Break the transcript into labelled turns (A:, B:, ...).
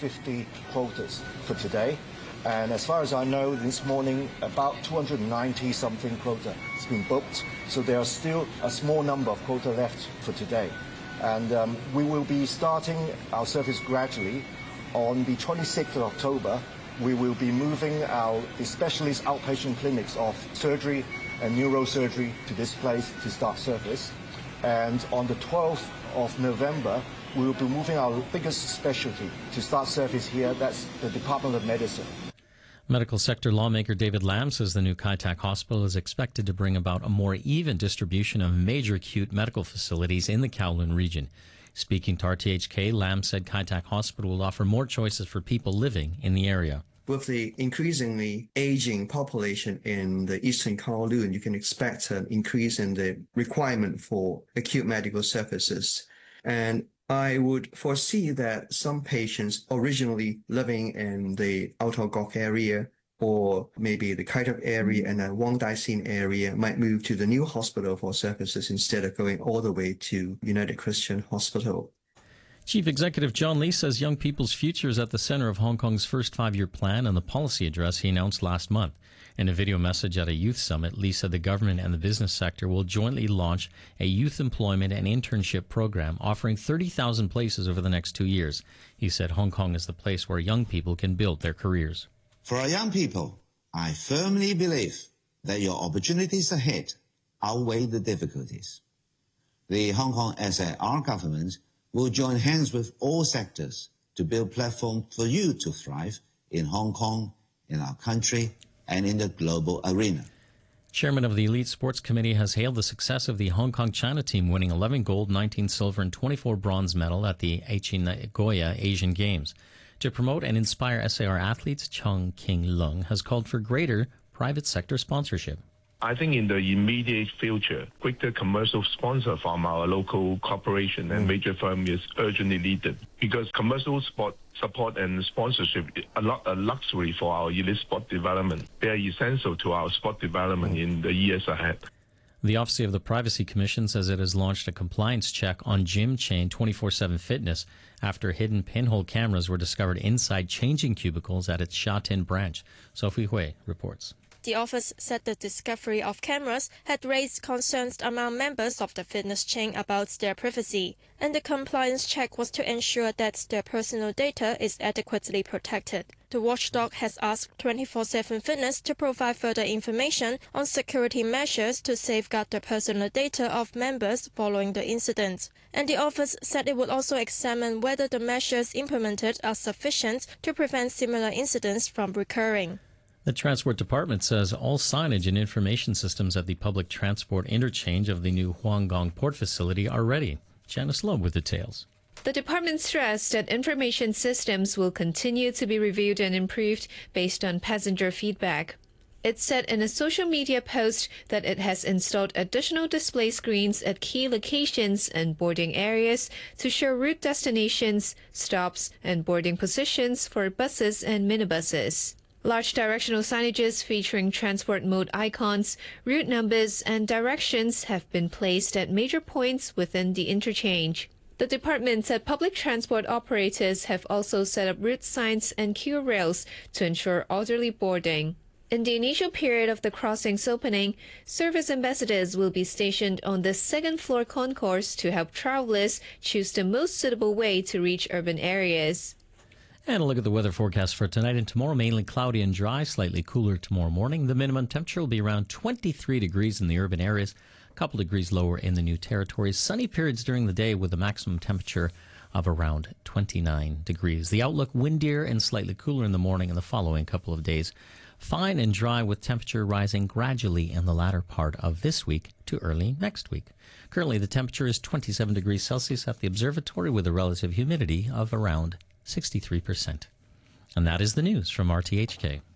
A: 250 quotas for today. And as far as I know, this morning, about 290-something quota has been booked. So there are still a small number of quota left for today. And we will be starting our service gradually. On the 26th of October, we will be moving the specialist outpatient clinics of surgery and neurosurgery to this place to start service. And on the 12th of November, we will be moving our biggest specialty to start service here. That's the Department of Medicine.
B: Medical sector lawmaker David Lam says the new Kai Tak Hospital is expected to bring about a more even distribution of major acute medical facilities in the Kowloon region. Speaking to RTHK, Lam said Kai Tak Hospital will offer more choices for people living in the area.
C: With the increasingly aging population in the eastern Kowloon, you can expect an increase in the requirement for acute medical services. And I would foresee that some patients originally living in the Outer Gok area or maybe the Kai Tak area and the Wong Dai Sin area might move to the new hospital for services instead of going all the way to United Christian Hospital.
B: Chief Executive John Lee says young people's future is at the center of Hong Kong's first five-year plan and the policy address he announced last month. In a video message at a youth summit, Lee said the government and the business sector will jointly launch a youth employment and internship program offering 30,000 places over the next 2 years. He said Hong Kong is the place where young people can build their careers.
D: For our young people, I firmly believe that your opportunities ahead outweigh the difficulties. The Hong Kong SAR government will join hands with all sectors to build platforms for you to thrive in Hong Kong, in our country, and in the global arena.
B: Chairman of the Elite Sports Committee has hailed the success of the Hong Kong China team winning 11 gold, 19 silver, and 24 bronze medal at the Aichi Nagoya Asian Games. To promote and inspire SAR athletes, Chung King Lung has called for greater private sector sponsorship.
E: I think in the immediate future, greater commercial sponsor from our local corporation and major firm is urgently needed because commercial sport support and sponsorship are not a luxury for our elite sport development. They are essential to our sport development in the years ahead.
B: The Office of the Privacy Commission says it has launched a compliance check on gym chain 24/7 Fitness after hidden pinhole cameras were discovered inside changing cubicles at its Sha Tin branch. Sophie Hui reports.
F: The office said the discovery of cameras had raised concerns among members of the fitness chain about their privacy, and the compliance check was to ensure that their personal data is adequately protected. The watchdog has asked 24/7 Fitness to provide further information on security measures to safeguard the personal data of members following the incident. And the office said it would also examine whether the measures implemented are sufficient to prevent similar incidents from recurring.
B: The Transport Department says all signage and information systems at the public transport interchange of the new Huanggong port facility are ready. Janice Loeb with details.
G: The department stressed that information systems will continue to be reviewed and improved based on passenger feedback. It said in a social media post that it has installed additional display screens at key locations and boarding areas to show route destinations, stops, and boarding positions for buses and minibuses. Large directional signages featuring transport mode icons, route numbers, and directions have been placed at major points within the interchange. The department said public transport operators have also set up route signs and queue rails to ensure orderly boarding. In the initial period of the crossing's opening, service ambassadors will be stationed on the second-floor concourse to help travelers choose the most suitable way to reach urban areas.
B: And a look at the weather forecast for tonight and tomorrow. Mainly cloudy and dry, slightly cooler tomorrow morning. The minimum temperature will be around 23 degrees in the urban areas, a couple degrees lower in the New Territories. Sunny periods during the day with a maximum temperature of around 29 degrees. The outlook, windier and slightly cooler in the morning and the following couple of days. Fine and dry with temperature rising gradually in the latter part of this week to early next week. Currently, the temperature is 27 degrees Celsius at the observatory with a relative humidity of around 63%. And that is the news from RTHK.